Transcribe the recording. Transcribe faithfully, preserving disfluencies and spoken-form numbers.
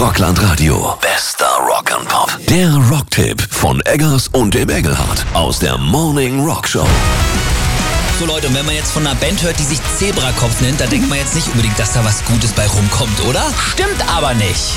Rockland Radio. Bester Rock and Pop. Der Rocktipp von Eggers und dem Engelhardt aus der Morning Rock Show. So Leute, und wenn man jetzt von einer Band hört, die sich Zebrakopf nennt, da denkt man jetzt nicht unbedingt, dass da was Gutes bei rumkommt, oder? Stimmt aber nicht.